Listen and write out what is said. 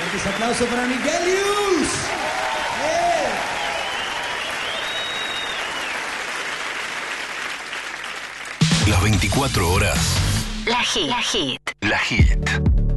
Fuertes aplausos para Miguelius. Las 24 horas. La Hit. La Hit.